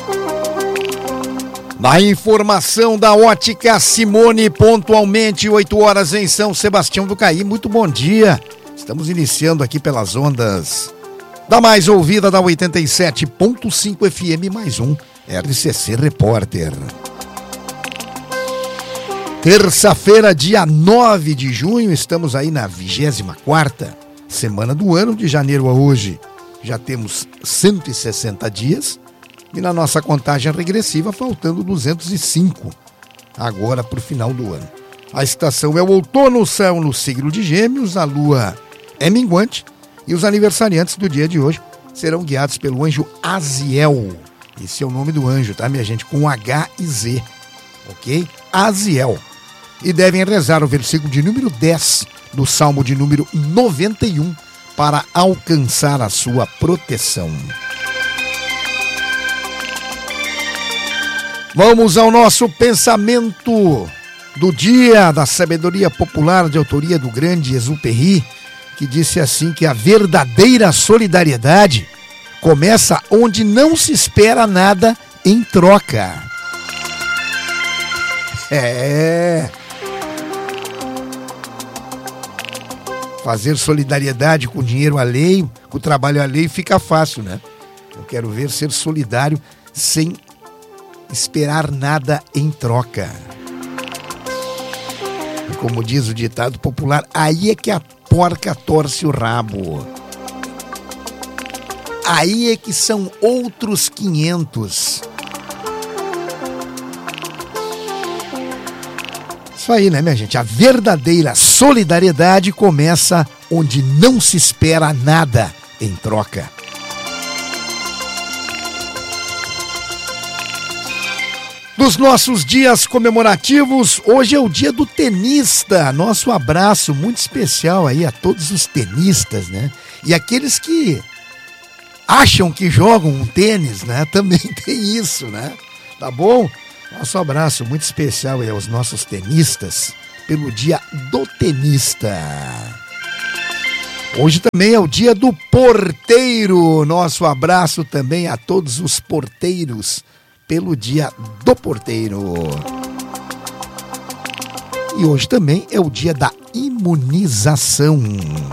Na informação da Ótica Simone, pontualmente 8 horas em São Sebastião do Caí. Muito bom dia. Estamos iniciando aqui pelas ondas da mais ouvida da 87.5 FM, mais um RCC Repórter. Terça-feira, dia 9 de junho, estamos aí na 24ª semana do ano, de janeiro a hoje. Já temos 160 dias. E na nossa contagem regressiva, faltando 205, agora para o final do ano. A estação é o outono, o céu no signo de Gêmeos, a lua é minguante e os aniversariantes do dia de hoje serão guiados pelo anjo Aziel. Esse é o nome do anjo, tá, minha gente? Com H e Z, ok? Aziel. E devem rezar o versículo de número 10 do Salmo de número 91 para alcançar a sua proteção. Vamos ao nosso pensamento do dia da sabedoria popular de autoria do grande Exupéry, que disse assim que a verdadeira solidariedade começa onde não se espera nada em troca. Fazer solidariedade com dinheiro alheio, com trabalho alheio fica fácil, né? Eu quero ver ser solidário sem esperar nada em troca. Como diz o ditado popular, aí é que a porca torce o rabo. Aí é que são outros 500. Isso aí, né, minha gente? A verdadeira solidariedade começa onde não se espera nada em troca. Dos nossos dias comemorativos, hoje é o dia do tenista. Nosso abraço muito especial aí a todos os tenistas, né? E aqueles que acham que jogam um tênis, né? Também tem isso, né? Tá bom? Nosso abraço muito especial aí aos nossos tenistas pelo dia do tenista. Hoje também é o dia do porteiro. Nosso abraço também a todos os porteiros pelo dia do porteiro. E hoje também é o dia da imunização.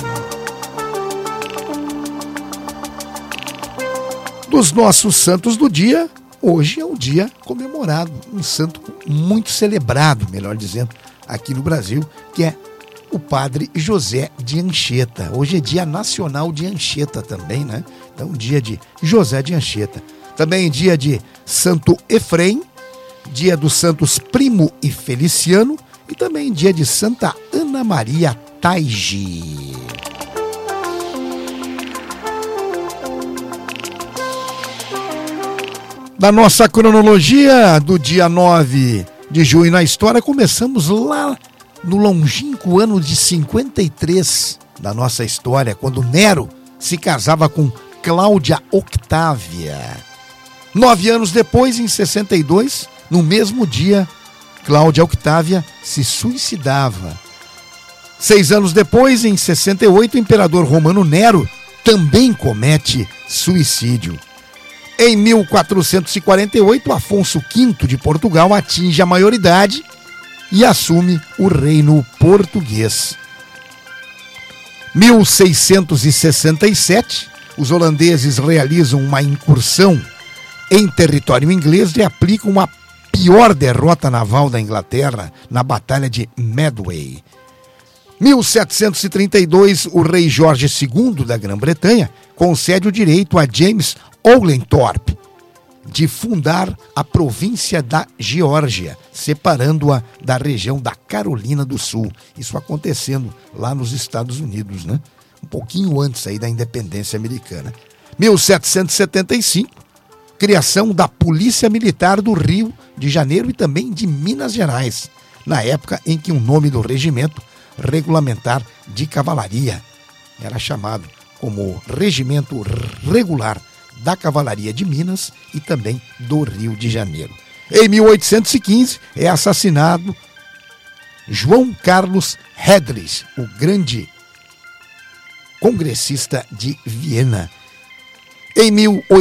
Dos nossos santos do dia, hoje é o dia comemorado, um santo muito celebrado, melhor dizendo, aqui no Brasil, que é o padre José de Anchieta. Hoje é dia nacional de Anchieta também, né? Então, dia de José de Anchieta. Também dia de Santo Efrem, dia dos santos Primo e Feliciano e também dia de Santa Ana Maria Taigi. Da nossa cronologia do dia 9 de junho na história, começamos lá no longínquo ano de 53 da nossa história, quando Nero se casava com Cláudia Octávia. 9 anos depois, em 62, no mesmo dia, Cláudia Octávia se suicidava. 6 anos depois, em 68, o imperador romano Nero também comete suicídio. Em 1448, Afonso V de Portugal atinge a maioridade e assume o reino português. 1667, os holandeses realizam uma incursão em território inglês e aplicam a pior derrota naval da Inglaterra na Batalha de Medway. 1732, o rei Jorge II da Grã-Bretanha concede o direito a James Oglethorpe de fundar a província da Geórgia, separando-a da região da Carolina do Sul. Isso acontecendo lá nos Estados Unidos, né? Um pouquinho antes aí da independência americana. 1775, criação da Polícia Militar do Rio de Janeiro e também de Minas Gerais, na época em que o nome do regimento regulamentar de cavalaria era chamado como Regimento Regular da Cavalaria de Minas e também do Rio de Janeiro. Em 1815 é assassinado João Carlos Hedrich, o grande congressista de Viena. Em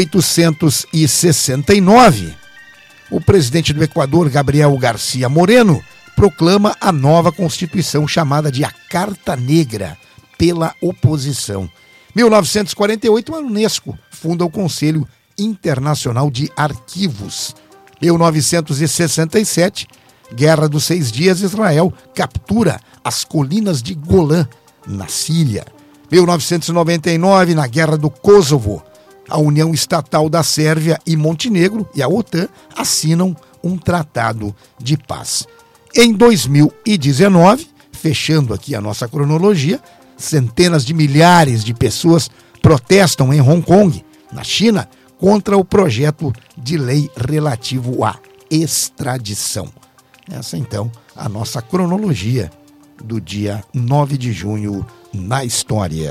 1869, o presidente do Equador, Gabriel Garcia Moreno, proclama a nova Constituição chamada de a Carta Negra pela oposição. 1948, a Unesco funda o Conselho Internacional de Arquivos. 1967, Guerra dos 6 Dias, Israel captura as colinas de Golã, na Síria. 1999, na Guerra do Kosovo, a União Estatal da Sérvia e Montenegro e a OTAN assinam um tratado de paz. Em 2019, fechando aqui a nossa cronologia, centenas de milhares de pessoas protestam em Hong Kong, na China, contra o projeto de lei relativo à extradição. Essa, então, a nossa cronologia do dia 9 de junho na história.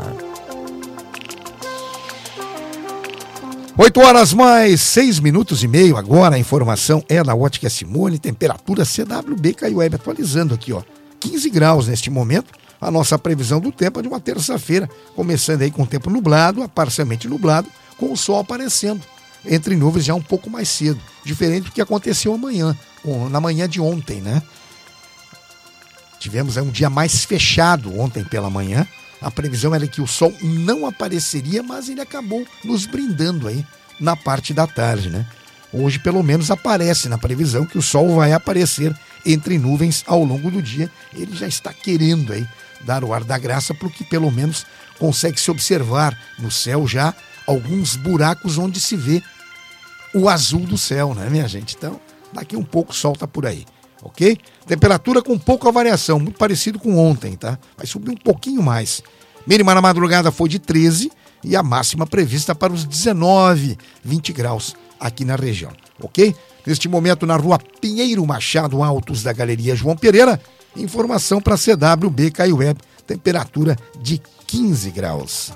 8h mais 6 minutos e meio. Agora a informação é da Ótica Simone. Temperatura CWB Caio Web atualizando aqui, 15 graus neste momento. A nossa previsão do tempo é de uma terça-feira, começando aí com o tempo nublado, parcialmente nublado, com o sol aparecendo entre nuvens já um pouco mais cedo, diferente do que aconteceu amanhã, na manhã de ontem, né? Tivemos um dia mais fechado ontem pela manhã. A previsão era que o sol não apareceria, mas ele acabou nos brindando aí na parte da tarde, né? Hoje, pelo menos, aparece na previsão que o sol vai aparecer entre nuvens ao longo do dia. Ele já está querendo aí dar o ar da graça, porque pelo menos consegue se observar no céu já alguns buracos onde se vê o azul do céu, né, minha gente? Então, daqui um pouco o sol tá por aí, ok? Temperatura com pouca variação, muito parecido com ontem, tá? Vai subir um pouquinho mais. Mínima na madrugada foi de 13 e a máxima prevista para os 19, 20 graus aqui na região, ok? Neste momento, na rua Pinheiro Machado, altos da Galeria João Pereira, informação para CWB Caio Web, temperatura de 15 graus.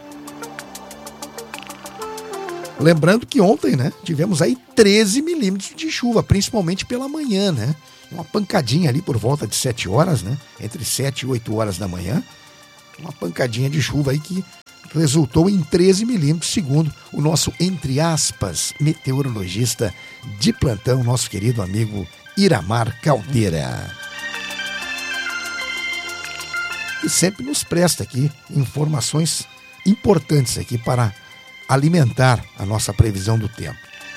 Lembrando que ontem, né, tivemos aí 13 milímetros de chuva, principalmente pela manhã, né? Uma pancadinha ali por volta de 7 horas, né? Entre 7 e 8 horas da manhã. Uma pancadinha de chuva aí que resultou em 13 milímetros, segundo o nosso, entre aspas, meteorologista de plantão, nosso querido amigo Iramar Caldeira. E sempre nos presta aqui informações importantes aqui para alimentar a nossa previsão do tempo.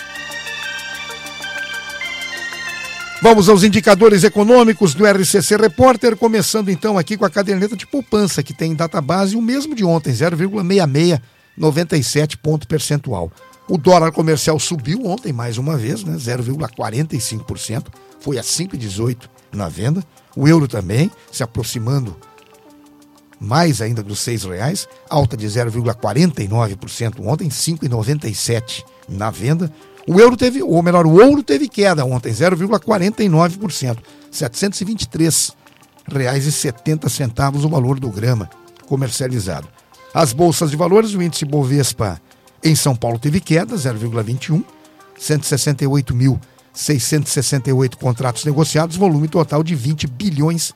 Vamos aos indicadores econômicos do RCC Repórter, começando então aqui com a caderneta de poupança, que tem data base o mesmo de ontem, 0,6697 ponto percentual. O dólar comercial subiu ontem mais uma vez, né, 0,45%, foi a 5,18 na venda. O euro também se aproximando mais ainda dos R$6, alta de 0,49% ontem, 5,97 na venda. O ouro teve queda ontem, 0,49%, R$723,70 o valor do grama comercializado. As bolsas de valores, o índice Bovespa em São Paulo teve queda, 0,21, 168.668 contratos negociados, volume total de 20 bilhões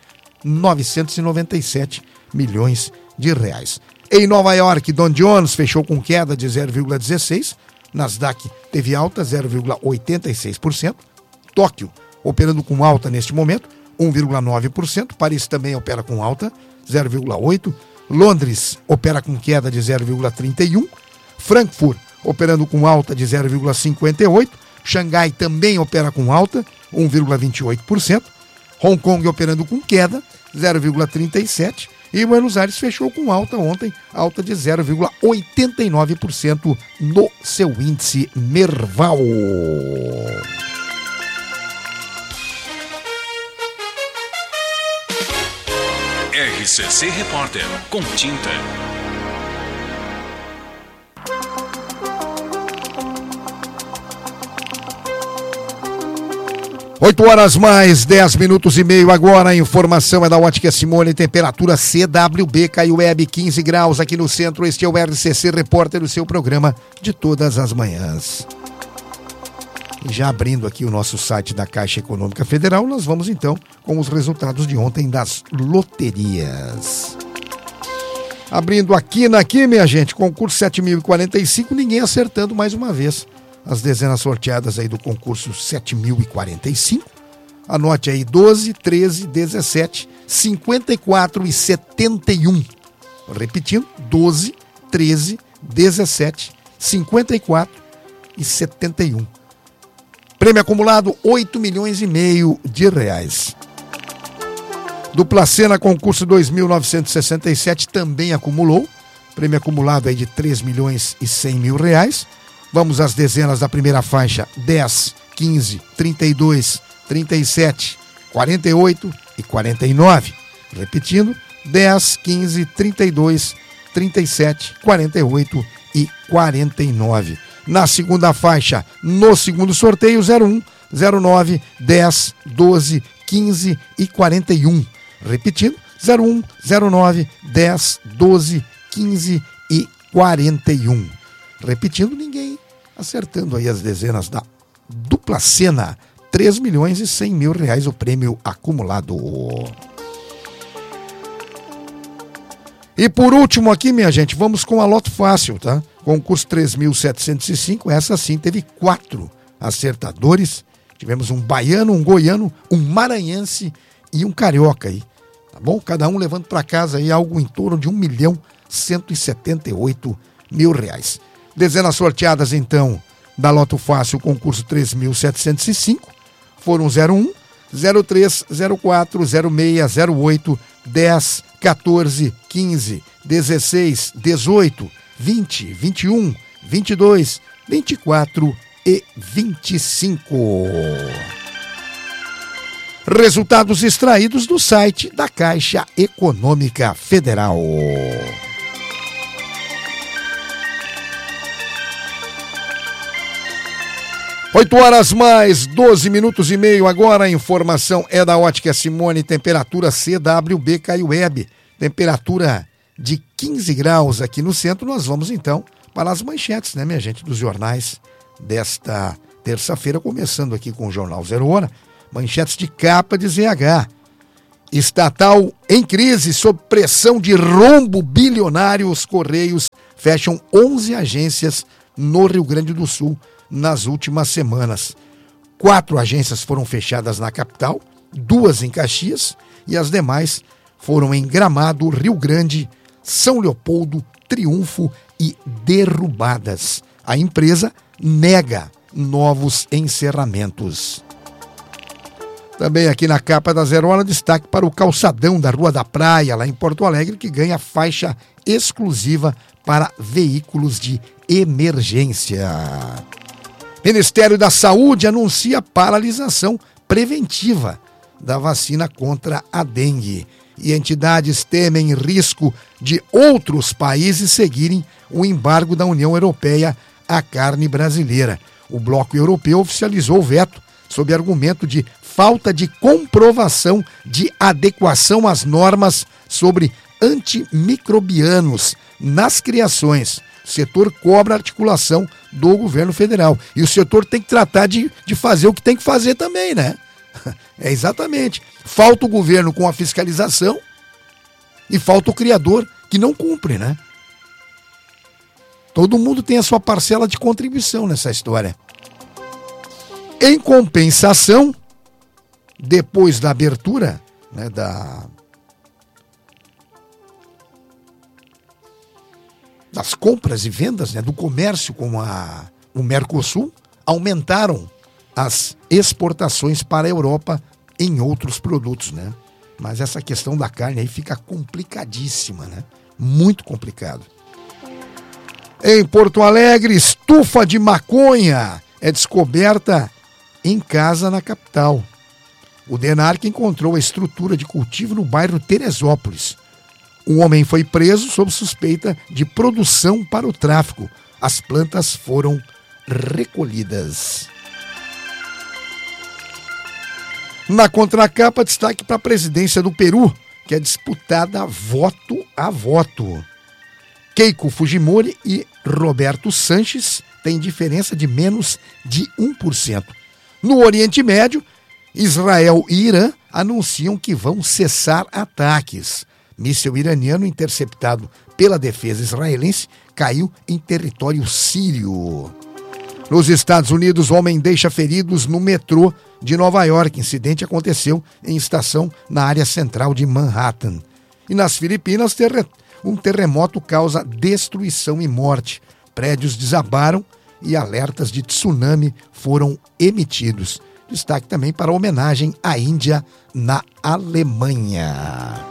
997 milhões de reais. Em Nova York, Dow Jones fechou com queda de 0,16%, Nasdaq teve alta 0,86%, Tóquio operando com alta neste momento 1,9%, Paris também opera com alta 0,8%, Londres opera com queda de 0,31%, Frankfurt operando com alta de 0,58%, Xangai também opera com alta 1,28%, Hong Kong operando com queda 0,37%, e Buenos Aires fechou com alta ontem, alta de 0,89% no seu índice Merval. RCC Repórter, com tinta. 8h mais 10 minutos e meio agora, a informação é da Ótica Simone, temperatura CWB, Caio Web, 15 graus aqui no centro. Este é o RCC Repórter, o seu programa de todas as manhãs. E já abrindo aqui o nosso site da Caixa Econômica Federal, nós vamos então com os resultados de ontem das loterias. Abrindo aqui, minha gente, concurso 7.045, ninguém acertando mais uma vez. As dezenas sorteadas aí do concurso 7.045. Anote aí 12, 13, 17, 54 e 71. Repetindo, 12, 13, 17, 54 e 71. Prêmio acumulado, 8,5 milhões de reais. Dupla Sena, concurso 2.967, também acumulou. Prêmio acumulado aí de 3,1 milhões reais. Vamos às dezenas da primeira faixa, 10, 15, 32, 37, 48 e 49. Repetindo, 10, 15, 32, 37, 48 e 49. Na segunda faixa, no segundo sorteio, 01, 09, 10, 12, 15 e 41. Repetindo, 01, 09, 10, 12, 15 e 41. Repetindo, ninguém acertando aí as dezenas da Dupla Sena. 3,1 milhões o prêmio acumulado. E por último aqui, minha gente, vamos com a Loto Fácil, tá? Concurso 3.705, essa sim teve 4 acertadores. Tivemos um baiano, um goiano, um maranhense e um carioca aí, tá bom? Cada um levando para casa aí algo em torno de 1.178.000 reais. Dezenas sorteadas então da Loto Fácil, concurso 3.705, foram 01, 03, 04, 06, 08, 10, 14, 15, 16, 18, 20, 21, 22, 24 e 25. Resultados extraídos do site da Caixa Econômica Federal. 8h mais 12 minutos e meio agora. A informação é da Ótica Simone, temperatura CWB Caiueb, temperatura de 15 graus aqui no centro. Nós vamos então para as manchetes, né, minha gente, dos jornais desta terça-feira, começando aqui com o Jornal 0 Hora. Manchetes de capa de ZH. Estatal em crise, sob pressão de rombo bilionário, os Correios fecham 11 agências no Rio Grande do Sul nas últimas semanas. 4 agências foram fechadas na capital, 2 em Caxias e as demais foram em Gramado, Rio Grande, São Leopoldo, Triunfo e derrubadas. A empresa nega novos encerramentos. Também aqui na capa da 0 Hora, destaque para o calçadão da Rua da Praia, lá em Porto Alegre, que ganha faixa exclusiva para veículos de emergência. Ministério da Saúde anuncia paralisação preventiva da vacina contra a dengue. E entidades temem risco de outros países seguirem o embargo da União Europeia à carne brasileira. O bloco europeu oficializou o veto sob argumento de falta de comprovação de adequação às normas sobre antimicrobianos nas criações. O setor cobra a articulação do governo federal. E o setor tem que tratar de fazer o que tem que fazer também, né? É exatamente. Falta o governo com a fiscalização e falta o criador que não cumpre, né? Todo mundo tem a sua parcela de contribuição nessa história. Em compensação, depois da abertura, né, das compras e vendas, né, do comércio com o Mercosul, aumentaram as exportações para a Europa em outros produtos, né? Mas essa questão da carne aí fica complicadíssima, né? Muito complicado. Em Porto Alegre, estufa de maconha é descoberta em casa na capital. O DENARC encontrou a estrutura de cultivo no bairro Teresópolis. Um homem foi preso sob suspeita de produção para o tráfico. As plantas foram recolhidas. Na contracapa, destaque para a presidência do Peru, que é disputada voto a voto. Keiko Fujimori e Roberto Sanches têm diferença de menos de 1%. No Oriente Médio, Israel e Irã anunciam que vão cessar ataques. Míssil iraniano interceptado pela defesa israelense caiu em território sírio. Nos Estados Unidos, homem deixa feridos no metrô de Nova York. Incidente aconteceu em estação na área central de Manhattan. E nas Filipinas, um terremoto causa destruição e morte. Prédios desabaram e alertas de tsunami foram emitidos. Destaque também para a homenagem à Índia na Alemanha.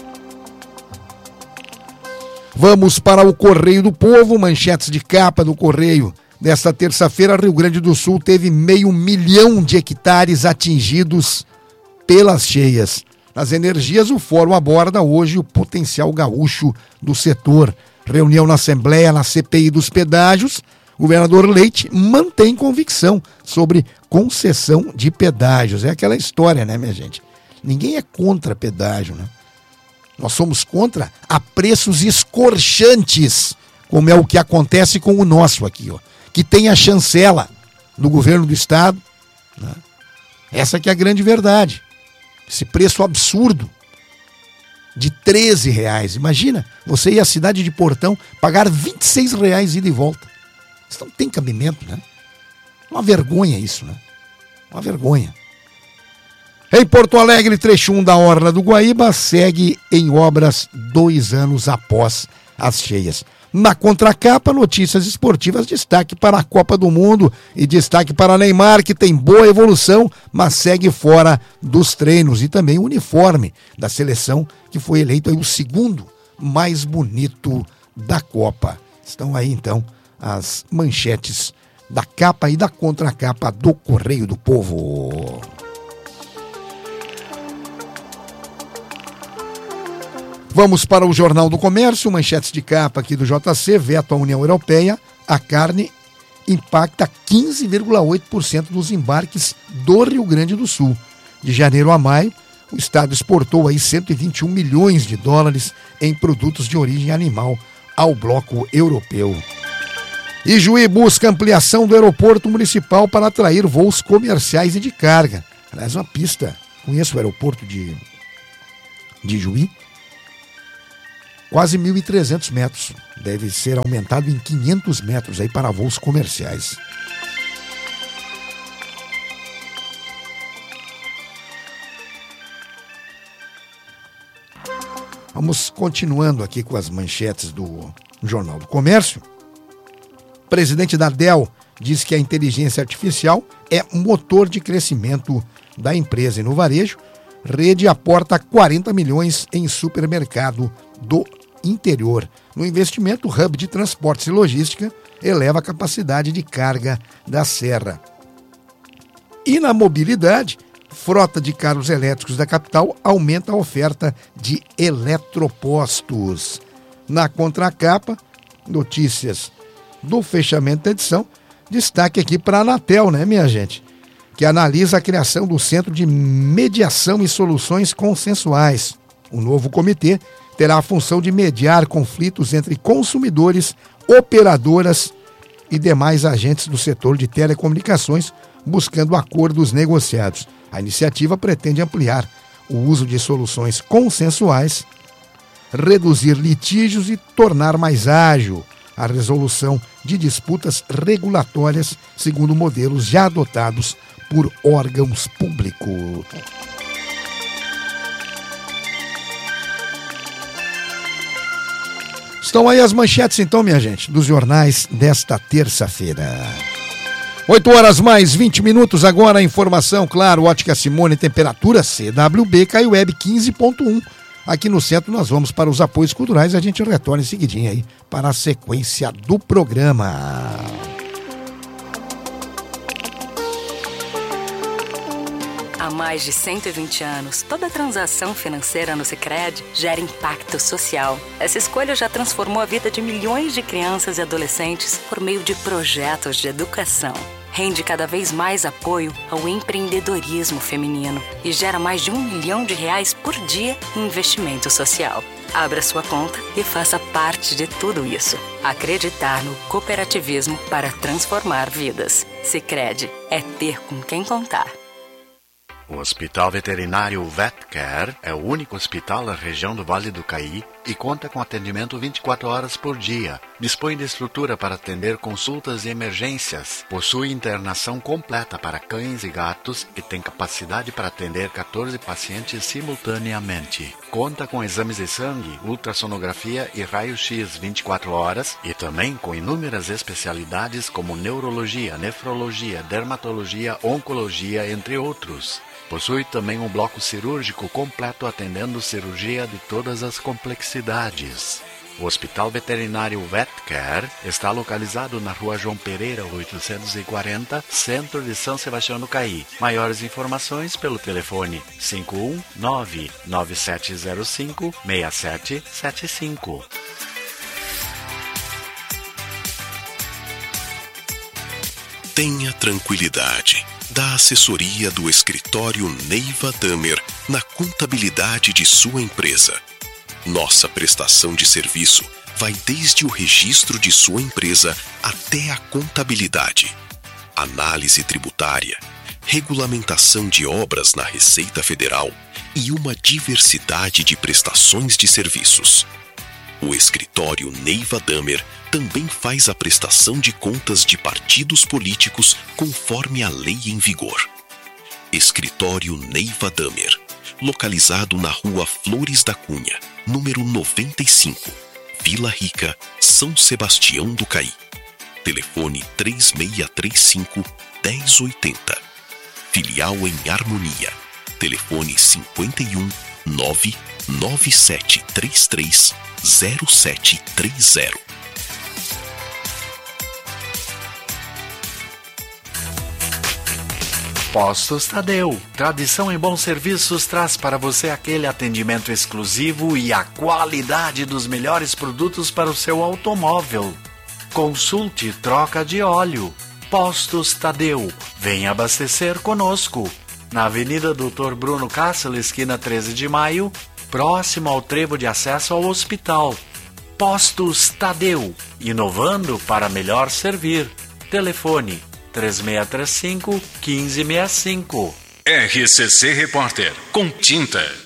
Vamos para o Correio do Povo, manchetes de capa do Correio. Nesta terça-feira, Rio Grande do Sul teve 500 mil de hectares atingidos pelas cheias. Nas energias, o fórum aborda hoje o potencial gaúcho do setor. Reunião na Assembleia, na CPI dos pedágios. O governador Leite mantém convicção sobre concessão de pedágios. É aquela história, né, minha gente? Ninguém é contra pedágio, né? Nós somos contra a preços escorchantes, como é o que acontece com o nosso aqui, ó, que tem a chancela do governo do estado, né? Essa que é a grande verdade. Esse preço absurdo de R$13. Imagina, você ir à cidade de Portão pagar R$26 ida e volta. Isso não tem cabimento, né? Uma vergonha isso, né? Uma vergonha. Em Porto Alegre, trecho 1 da Orla do Guaíba segue em obras 2 anos após as cheias. Na contracapa, notícias esportivas, destaque para a Copa do Mundo e destaque para Neymar, que tem boa evolução, mas segue fora dos treinos. E também o uniforme da seleção, que foi eleito aí o segundo mais bonito da Copa. Estão aí, então, as manchetes da capa e da contracapa do Correio do Povo. Vamos para o Jornal do Comércio, manchetes de capa aqui do JC, veto à União Europeia, a carne impacta 15,8% dos embarques do Rio Grande do Sul. De janeiro a maio, o Estado exportou aí 121 milhões de dólares em produtos de origem animal ao bloco europeu. Ijuí busca ampliação do aeroporto municipal para atrair voos comerciais e de carga. Aliás, uma pista, conheço o aeroporto de Ijuí, quase 1.300 metros. Deve ser aumentado em 500 metros aí para voos comerciais. Vamos continuando aqui com as manchetes do Jornal do Comércio. O presidente da Dell diz que a inteligência artificial é motor de crescimento da empresa. E no varejo, Rede aporta 40 milhões em supermercado do interior. No investimento, o hub de transportes e logística eleva a capacidade de carga da Serra. E na mobilidade, frota de carros elétricos da capital aumenta a oferta de eletropostos. Na contracapa, notícias do fechamento da edição, destaque aqui para a Anatel, né, minha gente? Que analisa a criação do Centro de Mediação e Soluções Consensuais. O novo comitê terá a função de mediar conflitos entre consumidores, operadoras e demais agentes do setor de telecomunicações, buscando acordos negociados. A iniciativa pretende ampliar o uso de soluções consensuais, reduzir litígios e tornar mais ágil a resolução de disputas regulatórias, segundo modelos já adotados por órgãos públicos. Estão aí as manchetes, então, minha gente, dos jornais desta terça-feira. 8h mais 20 agora, a informação, claro, Ótica Simone, temperatura CWB, Caio Web 15.1. Aqui no centro nós vamos para os apoios culturais, a gente retorna em seguidinho aí para a sequência do programa. Há mais de 120 anos, toda transação financeira no Sicredi gera impacto social. Essa escolha já transformou a vida de milhões de crianças e adolescentes por meio de projetos de educação. Rende cada vez mais apoio ao empreendedorismo feminino e gera mais de R$1 milhão por dia em investimento social. Abra sua conta e faça parte de tudo isso. Acreditar no cooperativismo para transformar vidas. Sicredi é ter com quem contar. O Hospital Veterinário VetCare é o único hospital da região do Vale do Caí e conta com atendimento 24 horas por dia. Dispõe de estrutura para atender consultas e emergências. Possui internação completa para cães e gatos e tem capacidade para atender 14 pacientes simultaneamente. Conta com exames de sangue, ultrassonografia e raio-x 24 horas e também com inúmeras especialidades como neurologia, nefrologia, dermatologia, oncologia, entre outros. Possui também um bloco cirúrgico completo atendendo cirurgia de todas as complexidades. O Hospital Veterinário VetCare está localizado na Rua João Pereira, 840, centro de São Sebastião do Caí. Maiores informações pelo telefone 519-9705-6775. Tenha tranquilidade da assessoria do escritório Neiva Damer na contabilidade de sua empresa. Nossa prestação de serviço vai desde o registro de sua empresa até a contabilidade, análise tributária, regulamentação de obras na Receita Federal e uma diversidade de prestações de serviços. O escritório Neiva Damer também faz a prestação de contas de partidos políticos conforme a lei em vigor. Escritório Neiva Damer, localizado na Rua Flores da Cunha, número 95, Vila Rica, São Sebastião do Caí. Telefone 3635-1080. Filial em Harmonia. Telefone 51 99733 0730. Postos Tadeu. Tradição em bons serviços traz para você aquele atendimento exclusivo e a qualidade dos melhores produtos para o seu automóvel. Consulte troca de óleo. Postos Tadeu. Venha abastecer conosco. Na Avenida Dr. Bruno Kassel, esquina 13 de Maio, próximo ao trevo de acesso ao hospital. Postos Tadeu. Inovando para melhor servir. Telefone 3635-1565. RCC Repórter, com tinta.